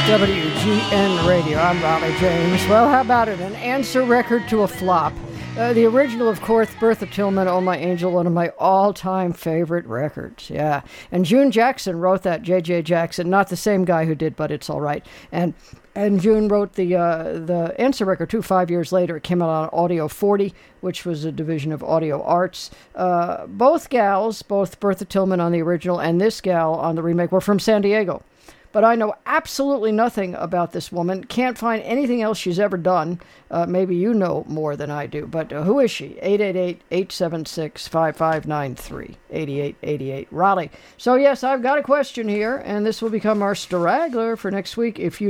WGN Radio. I'm Raleigh James. Well, how about it? An answer record to a flop. The original, of course, Bertha Tillman, Oh My Angel, one of my all-time favorite records. Yeah. And June Jackson wrote that, J.J. Jackson, not the same guy who did But It's All Right. And June wrote the answer record, too, 5 years later. It came out on Audio 40, which was a division of Audio Arts. Both gals, both Bertha Tillman on the original and this gal on the remake, were from San Diego. But I know absolutely nothing about this woman. Can't find anything else she's ever done. Maybe you know more than I do. But who is she? 888-876-5593. 8888 Raleigh. So yes, I've got a question here, and this will become our straggler for next week if you